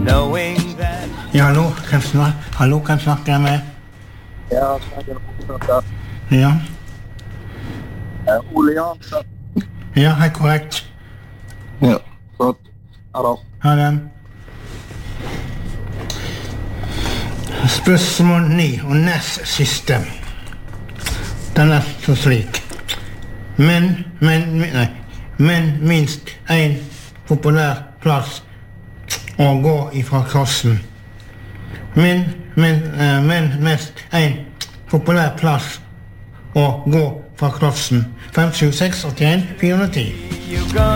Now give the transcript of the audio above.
knowing that. Ja, hallo, kan snakke jeg med? Ja, snakker. Ja. Ole Jansson. Ja, helt korrekt. Ja, flott. Ha det. Ha det. Spørsmål 9 og nest siste. Den er så slik. Men minst en populær plass å gå ifra klassen. Men mest en populær plass å gå fra klassen. 5, 7, 6, 81, 410.